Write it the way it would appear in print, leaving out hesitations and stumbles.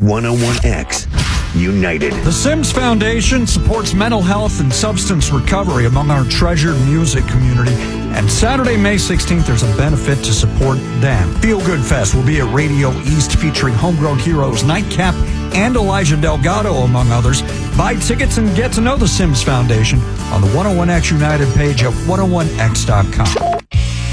101X United. The Sims Foundation supports mental health and substance recovery among our treasured music community. And Saturday, May 16th, there's a benefit to support them. Feel Good Fest will be at Radio East featuring Homegrown Heroes, Nightcap, and Elijah Delgado, among others. Buy tickets and get to know the Sims Foundation on the 101X United page at 101x.com.